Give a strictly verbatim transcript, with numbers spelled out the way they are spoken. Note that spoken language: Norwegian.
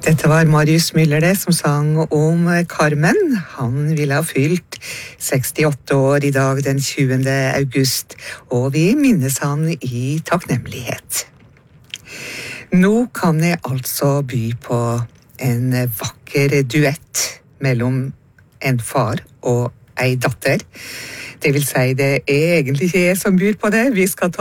Dette var Marius Müller det som sang om Carmen. Han ville ha fylt sekstiåtte år i dag den tjuende august, og vi minnes han i takknemlighet. Nå kan jeg altså by på en vakker duett mellom en far og ei datter. Det vil si, det er egentlig ikke jeg som byr på det. Vi skal ta